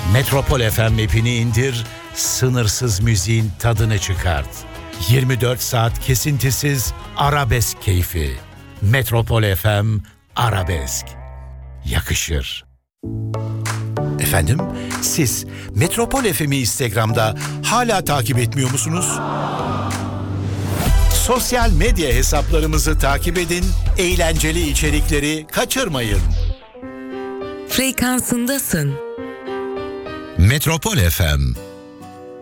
Metropol FM app'ini indir, sınırsız müziğin tadını çıkart. 24 saat kesintisiz arabesk keyfi. Metropol FM Arabesk. Yakışır. Efendim, siz Metropol FM'i Instagram'da hala takip etmiyor musunuz? Sosyal medya hesaplarımızı takip edin, eğlenceli içerikleri kaçırmayın. Frekansındasın. Metropol FM